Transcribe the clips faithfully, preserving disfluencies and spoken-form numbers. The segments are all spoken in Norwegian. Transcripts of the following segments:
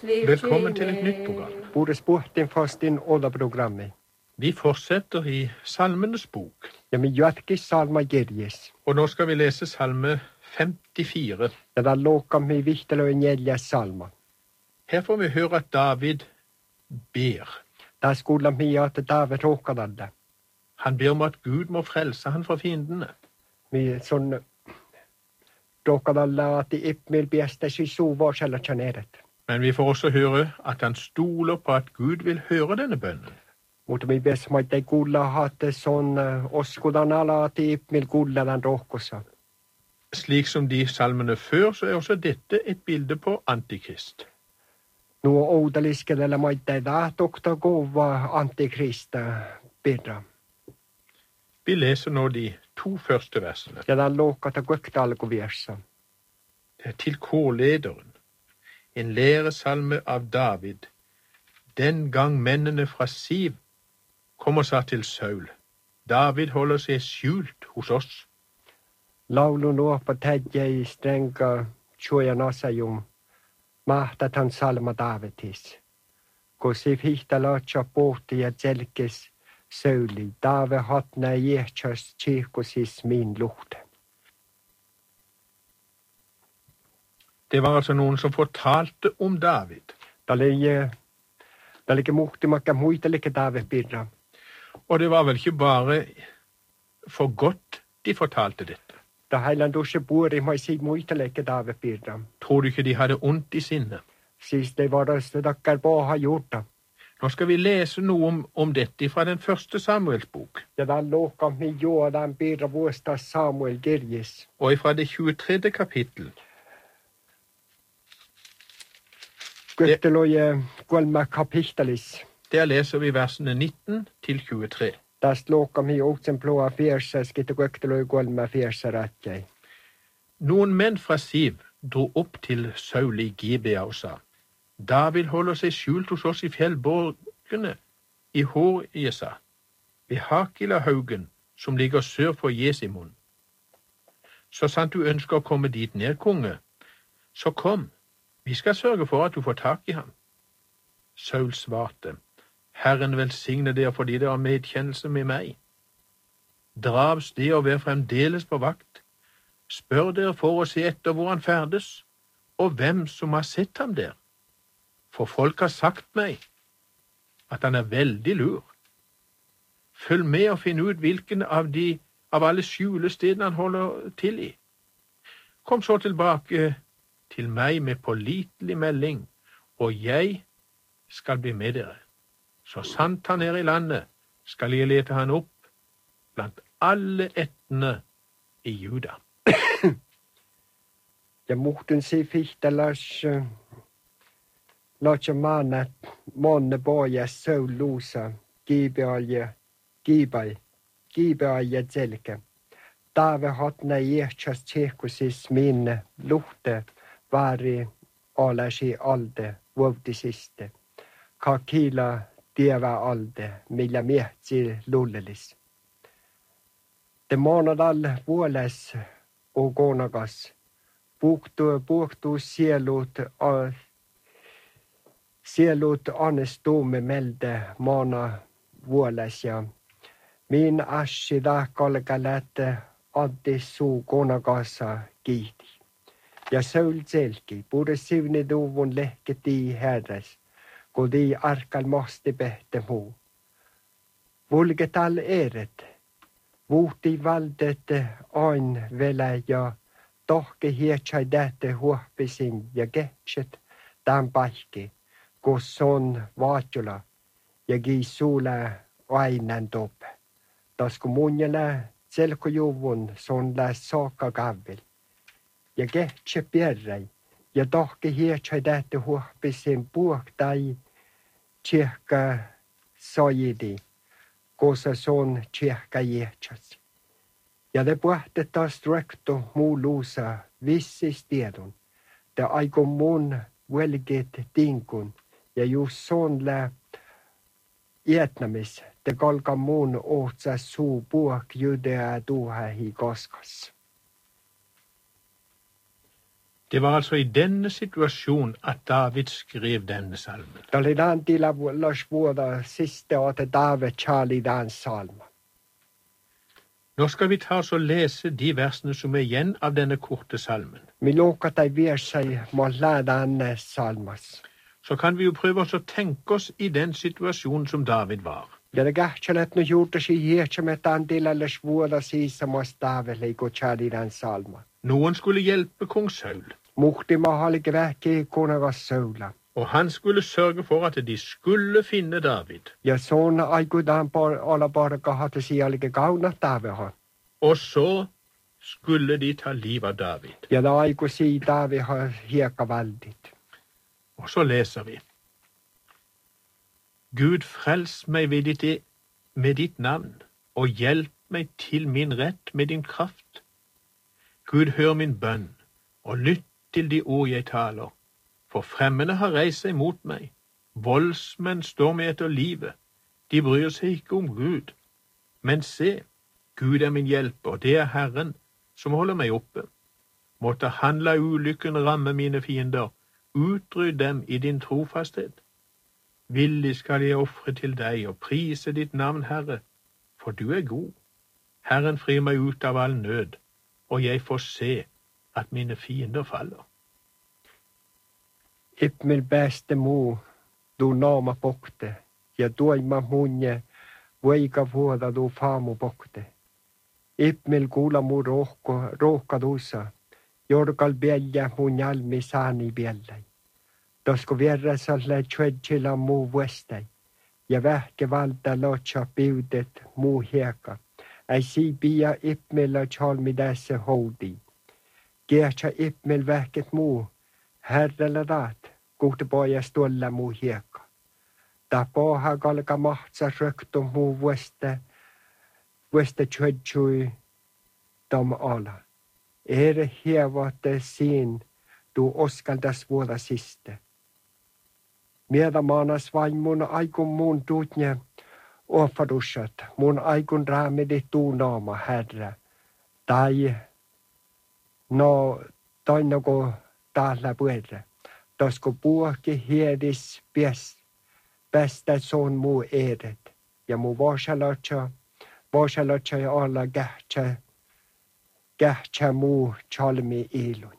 Velkommen til et nytt program. Borde sporten fast inn programmet. Vi fortsetter i Salmenes bok. Ja, men jatki salma gerjes. Og nå skal vi lese salme femtifire. Ja, da låka mi vihtelo i neljä salma. Her får vi høre at David ber. Da skulle mi at David råkadalda. Han ber om at Gud må frelse han fra fiendene. Mi sånn råkadalda at i ippmil bjeste si sova selv kjenneret. Men vi får også høre at han stoler på at Gud vil høre denne bønnen. Mutta mi bes maita kuulla haatte son oskudan ala at i ippmil kuulla den råkosa. Slik som de salmene før, så er også dette et bilde på Antikrist. Nuo oudaliskedellä maita da tokta kova Antikrista birra. Vi leser nå de to første versene. Ja, den låkata kvekta alkuversa. Det er til korlederen. En læresalme av David. Den gang mennene fra Siv kommer seg til Saul. David holder seg skjult hos oss. Laulu luopa tädjä i strenga tjoja nasajum. Mahtat han salma Davidis. Kun Siv hihta laatsa pohti ja tselkes Sauli. David hatna jehtsas tsihkusis min luhte. Det var altså noen som fortalte om David. Da ligger muhti makka muita like David birra. Og det var vel ikke bare for godt de fortalte dette. Da heiland dusje bor i mai si muita like David birra. Tror du ikke de hadde ondt i sinne? Sist det var det dakkar ba ha gjort da. Nå skal vi lese noe om, om dette fra den første Samuels bok. Ja, da låka mi jo den birra våsta Samuel Gerjes. Og fra det tjuetredje kapittel. Gøtteloje kolme kapittelis. Der leser vi versene nitten til tjuetre. Tästä låka mi oksenploa fiersa skite gøtteloje kolme fiersa rättjei. Noen menn fra Siv dro opp til Saul i Gibea og sa, David holder seg skjult hos oss i fjellborgene, i Hor-Jesa, ved Hakila-haugen, som ligger sør for Jesimon. Så sant du ønsker å komme dit ned, konge, så kom. Vi skal sørge for at du får tak i ham. Saul svarte, Herren velsigne dere fordi dere har medkjennelse med meg. Dra av sted og vær fremdeles på vakt. Spør dere for å se etter hvor han ferdes, og hvem som har sett ham der. For folk har sagt meg at han er veldig lur. Følg med og finn ut hvilken av de av alle skjulestedene han holder til i. Kom så tilbake til meg med pålitelig melding, og jeg skal bli med dere. Så sant han er i landet, skal jeg lete han opp blant alle ættene i Juda. Ja muhten si fihtelas laatsa maana monne boja Saul luusa Gibeaja Gibai Gibeaja tselke. David hatna jehtsas tsihkusis minne luhte vari alasi alde vuotisiste. Kakila tievä alde, millä miehti lullelis. Te maanadal vuoles o konagas. Puhtuu puhtuu sielut a sielut annestuumme melde maana vuoles ja min assi da kalkalette addi suu konagassa kiihti. Ja Saul selki, puhuta sivni tuvun lehketi herres, kun tii arkal mahti pehte muu. Vulgetal eret, vuhti valdet ain vele ja tohke hiehtsai tähte huohpisin ja kehtset tämän paikki, kus on vaatjula ja kiis suule ainan tope. Tasku munjala selkojuvun son läs saakka kavil. Ja kehtse pierrei, ja tohke hiehtsai tähte huohpisin puhtai tsihka sajidi, kosa son tsihka jiehtsas. Ja te puhte taas rekto muu luusa vissis tiedon, te aiku mun velget tinkun, ja just son lä ietnamis, te kalka mun ohtsas suu puhk judea tuuhähi koskas. Det var altså i denne situasjon at David skrev denne salmen. Tämä oli Antilla vuoda siste åte David Charlie Dan salma. Nå skal vi ta oss og lese de versene som er igjen av denne korte salmen. Vi lukat ei virsai må läda anne salmas. Så kan vi jo prøve oss å tenke oss i den situasjonen som David var. Ja det kähtsälet nu juurtasi hietsämet Antilla läs vuoda siisa mos David leiko Charlie Dan salma. Noen skulle hjelpe kong Saul. Muhti mahalike vähki kuningas Saula. Og han skulle sørge for at de skulle finne David. Ja sånne aikutaan olla porka hati sijalike kaunat Davidhan. Og så skulle de ta liv av David. Ja da aiku si David har hiekka valdit. Og så leser vi. Gud, frels meg ved ditt, med ditt navn, og hjelp meg til min rett med din kraft. Gud, hør min bønn, og lytt til de ord jeg taler. For fremmede har reist seg mot meg. Voldsmenn står meg etter livet. De bryr seg ikke om Gud. Men se, Gud er min hjelper, og det er Herren som holder meg oppe. Måtte han la ulykken ramme mine fiender, utrydd dem i din trofasthet. Villig skal jeg ofre til deg og prise ditt navn, Herre, for du er god. Herren frir meg ut av all nød, og jeg får se at mine fiender faller. Ipmil bäste muu, du naama pokte, ja tuima munje, voika vuoda du faamu pokte. Ipmil kuula muu rohko, rohka tuusa, jorkal bielja mun jalmi saani biellai. Tosko vierrasalle tšvedžila muu vuestai, ja vähke valda lotsa piudet muu hieka, ei sii pia ipmilla tšalmi tässä houdi. Kiehtsä ipmil vähket muu, Herrellä taat, kuhti pojas tuolla muu hiekka. Ta poha kalka mahtsa röktu muu vueste, vueste tjödsui tom ala. Ere hievote siin, tu oskaldas vuoda siste. Mieda maanas vain mun aikun muun tuutne offadussat, mun aikun raamidi tuu naama, Herra. Tai, no, toinako täällä puhuta. Tosko puhki hiedis päästä son muu edet. Ja muu voisalotsa, voisalotsa ja olla kähtsä, kähtsä muu chalmi ilun.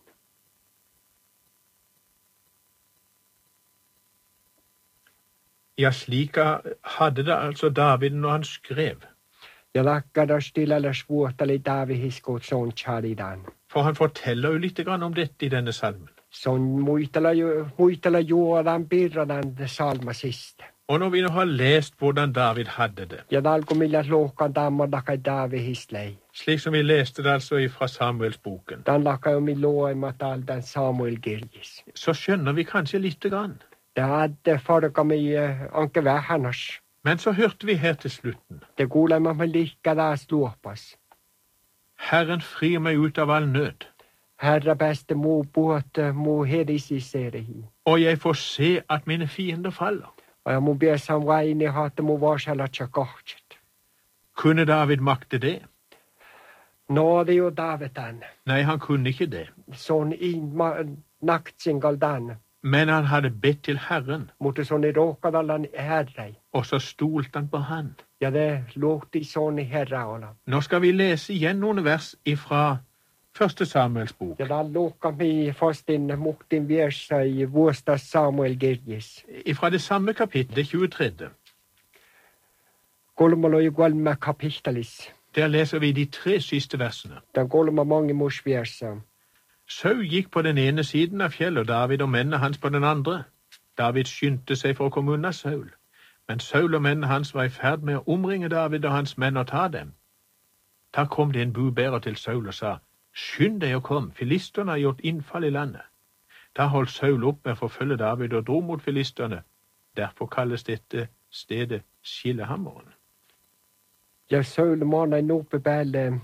Ja, slik hadde det altså David når han skrev. Ja lakkada stillalas vuottali David hiskut son chalidan. For han forteller jo litt om dette i denne salmen. Son muistella ju muistella juodan pirradan salma siste. Og når vi nå har lest hvordan David hadde det, ja dalko millä lohkan tamma lakai David hislei. Slik som vi leste det altså fra Samuels boken, Dan lakai mi loima taldan Samuel kirjis. Så skjønner vi kanskje lite grann. Det hadde farka mi anke vähänas. Men så hørte vi her til slutten. Det kuulemma me likkadas luopas. Herren frir meg ut av all nød. Herra päästä muu puhut muu hedisiserihi. Og jeg får se at mine fiender faller. Ja mun piessan vaini haatte muu vasalatsa kohtset. Kunne David makte det? No, det jo Davidan. Nei, han kunne ikke det. Sån in naktsingaldan. Men han hadde bedt til Herren. Mutta sån i råkadallan herrei. Og så stolte han på han. Ja, det låti sån i herraola. Nå skal vi lese igjen noen vers ifra første Samuels bok. Ja, da låka mi fastin muhtin viersa i vuosta Samuel kirjis. Ifra det samme kapittel, det tjuetredje. Kolmalo i kolme kapittelis. Der leser vi de tre siste versene. Den kolma mange mors viersa. Saul gikk på den ene siden av fjellet, og David og mennene hans på den andre. David skyndte seg for å komme unna Saul. Men Saul og mennene hans var i ferd med å omringe David og hans menn og ta dem. Da kom det en budbærer til Saul og sa, «Skynd deg og kom, filisterne har gjort innfall i landet.» Da holdt Saul opp med å forfølge David og dro mot filisterne. Derfor kalles dette stedet Skillehammeren. Ja, Saul mana i nope päälle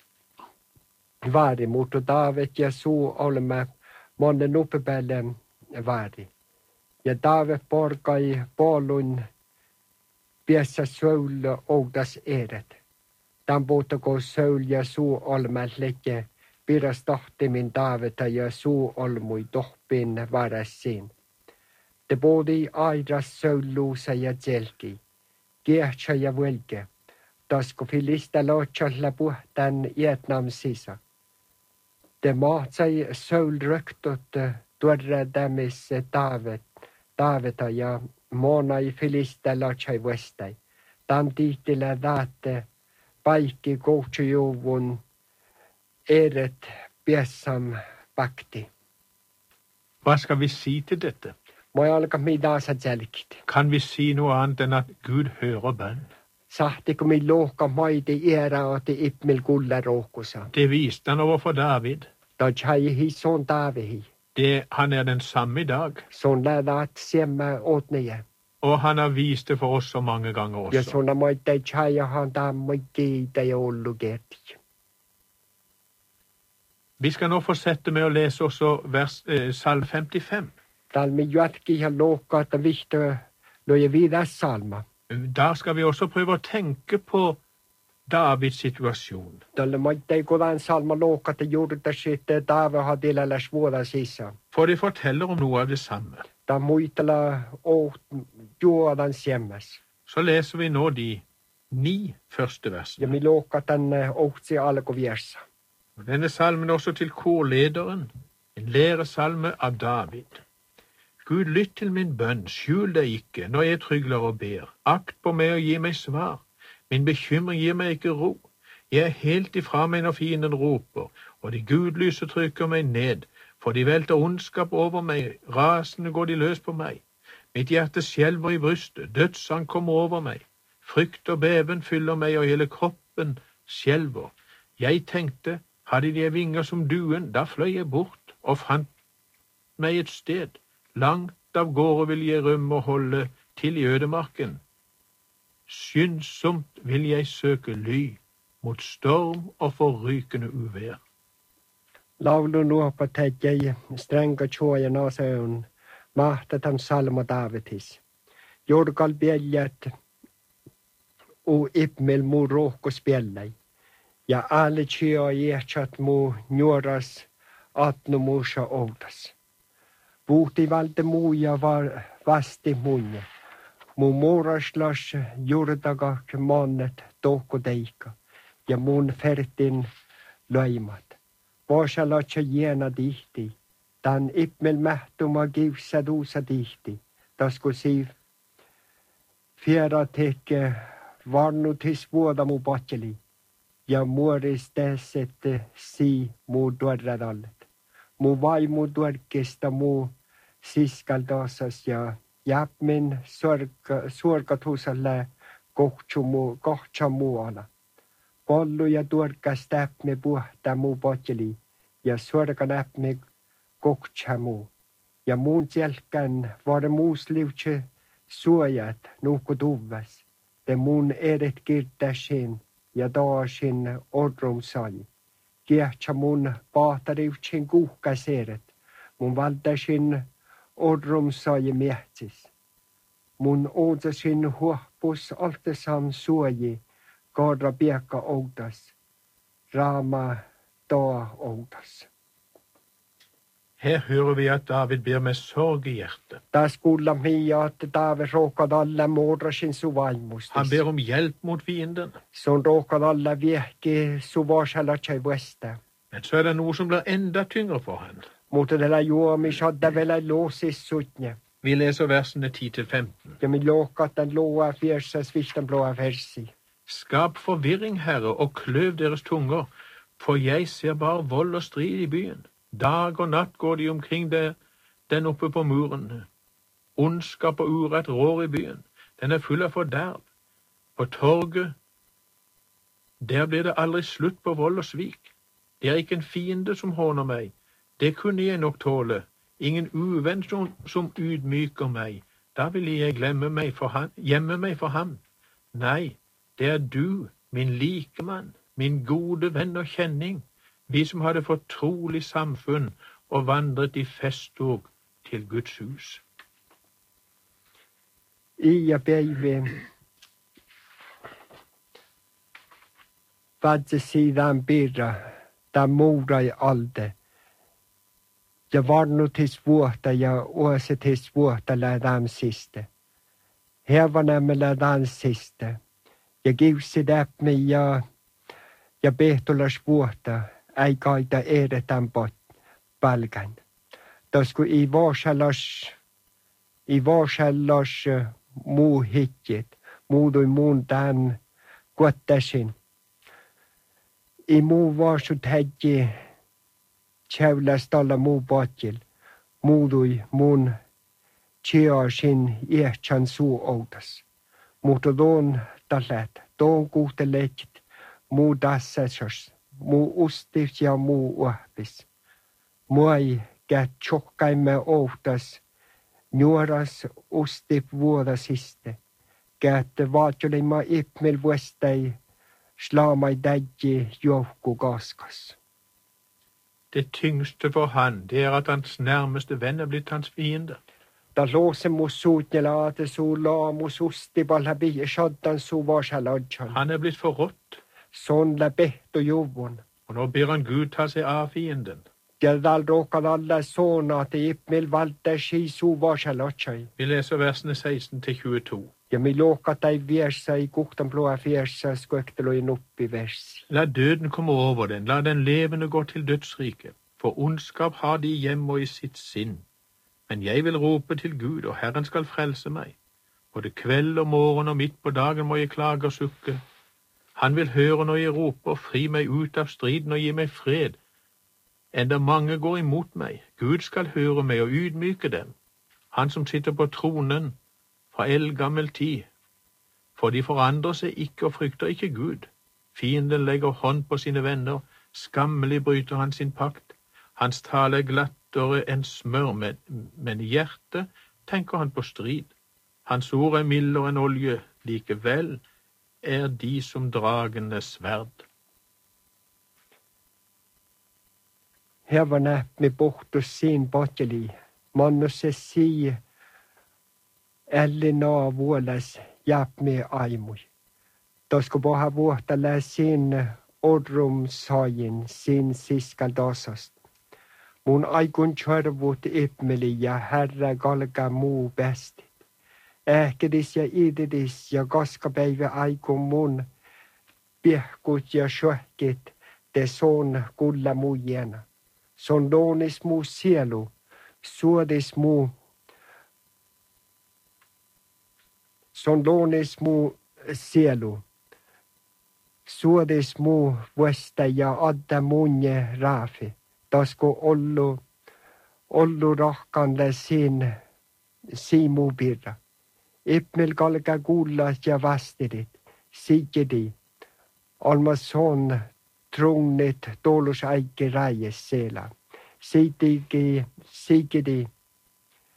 vaari, mutta David ja suu olemme mana nope päälle vaari. Ja David porkai puolun piessä Saul outas eret. Tämän puhuttako Saul ja suu olemme leke piras tohtimin taaveta ja suu olmui tohpin varassin. Te bodi airas söuluusa ja tselki, kiehtsä ja völke, tasku filista lohtsalla puhtan Vietnam sisa. Te maatsai söulröktut tuoredamis taavet, taaveta ja moonai filista lohtsai vestai. Tam tihtillä daatte paikki kohtsujuvun eret piessam pakti. Hvad skal vi sige til dette? Må jeg alka middag sa tjelkit. Kan vi sige noe annet enn at Gud hører bønn? Sahti kun mi lohka maidi iera oti ipmil kulla rohkusa. Det viste han overfor David. Da tjai hi son Davihi. Det, han er den samme i dag, Son lädat siemme åtnije. og han har vist det for oss så mange ganger Ja også. sona moitte tjai han da moitti ja ollu gerti. Vi skal nå fortsette med å lese også vers, eh, salm femtifem. Tal mi jatki ja lohka ta vihto loje vidas salma. Da skal vi også prøve å tenke på Davids situasjon. Tälle moitte kodan salma lohka ta juurta sitten Daave hadilla la svuoda sisa. For det forteller om noe av det samme. Ta muitella åt juodan siemmes. Så leser vi nå de ni første Ja versene. mi lohka tänne ohtsi alkuviersa. Denne salmen er også til korlederen, en læresalme av David. Gud, lytt til min bønn, skjul deg ikke når jeg trygler og ber. Akt på meg og gi meg svar. Min bekymring gir meg ikke ro. Jeg er helt ifra meg når fienden roper, og de gudlyse trykker meg ned, for de velter ondskap over meg, rasende går de løs på meg. Mitt hjerte skjelver i brystet, dødsang kommer over meg. Frykt og beven fyller meg, og hele kroppen skjelver. Jeg tenkte, hadde de vinger som duen, da fløy jeg bort og fant meg et sted. Langt av gårde vil jeg rømme og holde til i ødemarken. Skyndsomt vil jeg søke ly mot storm og forrykende uvær. Laulu nuopa täjäi stränga tjoja naseun mahtatan salma Davidis. Jorgal bjälljät u ipmel mu rohkos bjällai. Ja alle tjoja jähtsat mu njuras atnumusa outas. Puhti valde muja var vasti munje. Mu muuraslas juurdagak mannet tohko teika. Ja mun fertin loimat. Vasalatsa jena tihti. Tän ipmel mähtuma kivsa tuusa tihti. Tasku siv fiera teke varnutis vuoda mu patseli. Ja muoris tesset si mu tuorradallet. Mu vaimu tuorkista mu siskaltasas ja jäpmin suorkatusalle kohtsa muuala. Pollu ja tuorkas täpme puhta muu potseli ja suorkan äpme kohtsa muu. Ja muun selkän var muus liutse suojat nuhku tuvas. Te muun eret kirtasin ja taasin odrum sai. Kiehtsä mun pahtariutsin kuhkaseret. Mun valtasin odrum sai miehtis. Mun ootsasin huohpus altesam suoji. Kaadra piekka outas. Raama toa outas. Her hører vi at David ber med sorg i hjertet. Taas kuulla miia, että Daave rohkad alla muodrasin su vaimustis. Han ber om hjelp mot fienden. Sun rohkad alla viehki su vaasalatsai vuesta. Men så er det noe som blir enda tyngre for han. Mutta tällä juomis hadda vielä loosis sutnje. Vi leser versene ti til femten. Ja min lohkat den loa fiersa svistan blåa versi. Skap forvirring, Herre, og kløv deres tunger, for jeg ser bare vold og strid i byen. Dag og natt går de omkring der, den oppe på muren. Ondskap og urett rår i byen. Den er full av forderv. På torget, der blir det aldri slutt på vold og svik. Det er ikke en fiende som håner meg. Det kunne jeg nok tåle. Ingen uvenn som, som ydmyker meg. Da ville jeg glemme meg for han, gjemme meg for ham. Nei, det er du, min likemann, min gode venn og kjenning, vi som hadde fortrolig samfunn og vandret i festtog til Guds hus. Ia päivi vadse sidan pirra da murai alde. Ja varnutis vuotta ja uositis vuotta lähdään siste. Hervanämme lähdään siste. Ja kiusi täpmi ja, ja pehtulas vuotta. Ei kaita edetään pot pälkän. Tosku i varsallas, i varsallas muu hitjit. Muudui muun tämän kuottasin. I muu varsut hädji tjävläs tällä muu potjil. Muudui mun tjäasin iähtsän suu outas. Mutta tuon tälät, tuon kuhteletjit, muu tassasas, muu ustis ja muu uhpis. Muai kät tjokkaimme outas, nuoras ustip vuodasiste. Kät vaatjolima ipmel vuostai, slamai dädji johku kaskas. Det tyngste for han, det er at hans nærmeste venn er blitt hans fiende. Da låse mot sotjela at så la mot ustibal habi shaddan så varsaladjan. Han er blitt forrådt, Sånn la bett og jovon. og nå ber han Gud ta seg av fienden. Gerdal råkad alla såna at ipmel valde ski så varsaladjan. Vi leser versene seksten til tjueto. Ja mi låkat ei versa i guktan blåa fjersa skuektelo i oppi vers. La døden komme over den, la den levende gå til dødsriket, for ondskap har de hjemme og i sitt sinn. Men jeg vil rope til Gud, og Herren skal frelse meg. Både kveld og morgen og midt på dagen må jeg klage og sukke. Han vil høre når jeg roper, fri meg ut av striden og gi meg fred. Enda mange går imot meg. Gud skal høre meg og ydmyke dem. Han som sitter på tronen fra eldgammel tid. For de forandrer seg ikke og frykter ikke Gud. Fienden legger hånd på sine venner. Skammelig bryter han sin pakt. Hans tale er glattere enn smør, men, men i hjertet tenker han på strid. Hans ord er mildere enn olje, likevel er de som dragende sverd. Her var næpp med bort og sin batteli. Man se si Ellina vuolas jääp med aimui. Tosko boha vuohtala sin odrum saajin sin siskal dasast. Mun aikun tjörvut ipmeli ja herra galga muu bestit. Ähkedis ja ididis ja kaskapäivä aikun mun pihkut ja sjöhkit te son kulla muijena. Son doonis muu sielu, suodis muu Son loonis muu sielu. Suodis muu vuosta ja adda munje raafi. Tasko ollu, ollu rahkanle siin, siin muu pirra. Ipmel kalga kuulla ja vastirit. Siikidi. Almas on trunnit toolus äikki räies seela. Siitigi, siikidi.